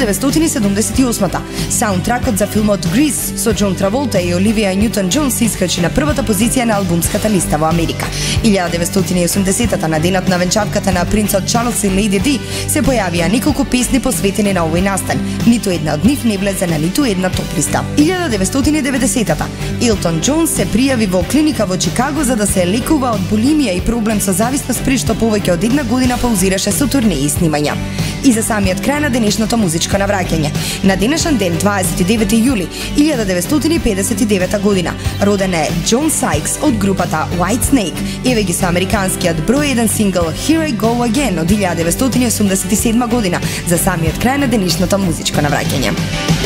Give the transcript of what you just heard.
1978-та, саундтракот за филмот Grease со Џон Траволта и Оливија Њутон-Џон се искачи на првата позиција на албумската листа во Америка. 1980-та, на денот на венчавката на принцот Чарлс и Леди Ди, се појавија неколку песни посветени на овој настан. Ниту една од нив не влезе на ниту една топ листа. 1990-та, Елтон Џон се пријави во клиника во Чикаго за да се лекува од булимија и проблем со зависност, при што повеќе од една година паузираше со турнеи и снимања. И за самиот крај на денешното музичко навраќање. На денешен ден, 29 јули 1959 година, роден е Џон Сайкс од групата Whitesnake. Еве ги со американскиот број 1 сингл Here I Go Again од 1987 година за самиот крај на денешното музичко навраќање.